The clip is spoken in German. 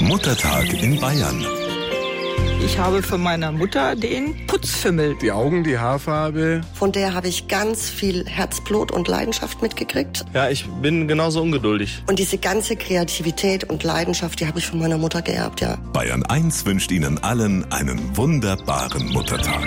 Muttertag in Bayern. Ich habe von meiner Mutter den Putzfimmel. Die Augen, die Haarfarbe. Von der habe ich ganz viel Herzblut und Leidenschaft mitgekriegt. Ja, ich bin genauso ungeduldig. Und diese ganze Kreativität und Leidenschaft, die habe ich von meiner Mutter geerbt, ja. Bayern 1 wünscht Ihnen allen einen wunderbaren Muttertag.